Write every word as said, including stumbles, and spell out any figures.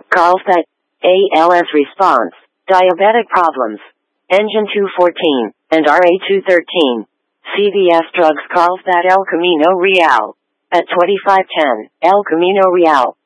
Carlsbad, A L S response, diabetic problems, Engine two fourteen, and R A two thirteen. C V S Drugs Carlsbad El Camino Real. At twenty-five ten, El Camino Real.